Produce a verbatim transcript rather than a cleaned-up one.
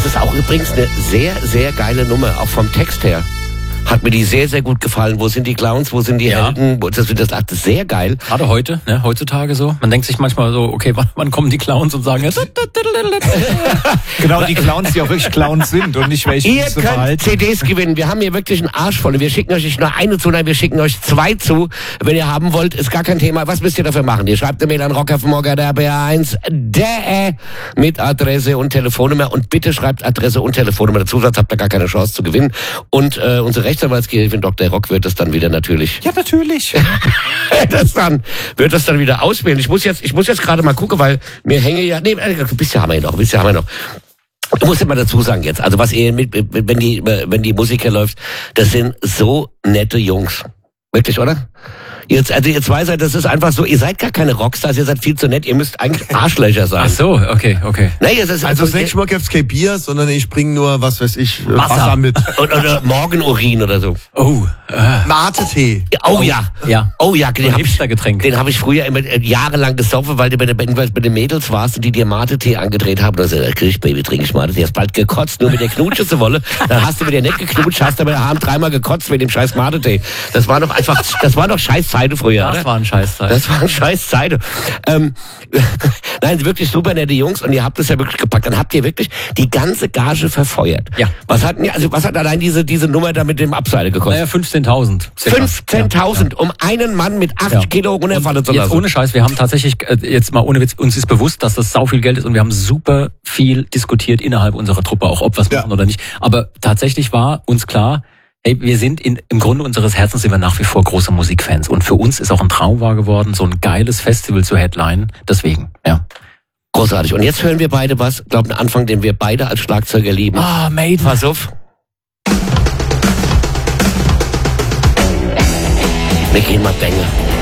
Das ist auch übrigens eine sehr, sehr geile Nummer, auch vom Text her. Hat mir die sehr, sehr gut gefallen. Wo sind die Clowns, wo sind die ja. Helden? Das, das, das ist sehr geil. Gerade heute, ne, heutzutage so. Man denkt sich manchmal so, okay, wann, wann kommen die Clowns und sagen jetzt... Genau, die Clowns, die auch wirklich Clowns sind und nicht welche, die Ihr so könnt verhalten. C Ds gewinnen. Wir haben hier wirklich einen Arsch voll. Wir schicken euch nicht nur eine zu, nein, wir schicken euch zwei zu. Wenn ihr haben wollt, ist gar kein Thema. Was müsst ihr dafür machen? Ihr schreibt eine Mail an rocker der B eins der mit Adresse und Telefonnummer. Und bitte schreibt Adresse und Telefonnummer dazu, sonst habt ihr gar keine Chance zu gewinnen. Und äh, unsere Rechtsanwaltsgehilfin Doktor Rock wird das dann wieder natürlich... Ja, natürlich. das dann, wird das dann wieder auswählen. Ich muss jetzt, ich muss jetzt gerade mal gucken, weil mir hänge ja... Nee, ein bisschen haben wir noch, ein bisschen haben wir noch. Ich muss immer dazu sagen jetzt, also was ihr mit, wenn die, wenn die Musik hier läuft, das sind so nette Jungs. Wirklich, oder? Jetzt, also ihr zwei seid, das ist einfach so, ihr seid gar keine Rockstars, ihr seid viel zu nett, ihr müsst eigentlich Arschlöcher sein. Ach so, okay, okay. Nee, das ist also das nächste Mal gibt's kein Bier, sondern ich bringe nur, was weiß ich, Wasser, Wasser mit. Oder, oder Morgenurin oder so. Oh, äh. Mate-Tee. Oh ja. Ja. Oh ja, den So habe ich, Hipstergetränk. den hab ich früher immer äh, jahrelang gesoffen, weil du bei, bei, bei den Mädels warst und die dir Mate-Tee angedreht haben. Und dann sagst du, Baby, trinke ich Mate-Tee. Hast bald gekotzt, nur mit der Knutsche zu wollen. Dann hast du mit der nicht geknutscht, hast aber abends dreimal gekotzt mit dem scheiß Mate-Tee. Das war doch einfach, das war doch scheiß Zeiten früher, Das oder? war ein Scheißzeit. Das war ein scheiß Zeiten. Ähm, nein, wirklich super nette Jungs und ihr habt es ja wirklich gepackt. Dann habt ihr wirklich die ganze Gage verfeuert. Ja. Was hat, also was hat allein diese, diese Nummer da mit dem Abseile gekostet? Naja, fünfzehntausend. fünfzehntausend, ja, um einen Mann mit acht Ja. Kilo runterfallen zu Jetzt lassen. ohne Scheiß, wir haben tatsächlich, äh, jetzt mal ohne Witz, uns ist bewusst, dass das sau viel Geld ist und wir haben super viel diskutiert innerhalb unserer Truppe, auch ob wir es Ja. machen oder nicht. Aber tatsächlich war uns klar, hey, wir sind in, im Grunde unseres Herzens sind wir nach wie vor große Musikfans. Und für uns ist auch ein Traum wahr geworden, so ein geiles Festival zu headlinen. Deswegen, ja. Großartig. Und jetzt hören wir beide was, glaube einen Anfang, den wir beide als Schlagzeuger lieben. Ah, Maiden. Pass auf. Wir gehen mal Bänge.